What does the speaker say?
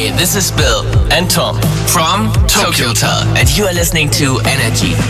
Hey, this is Bill and Tom from Tokyo Hotel, and you are listening to Energy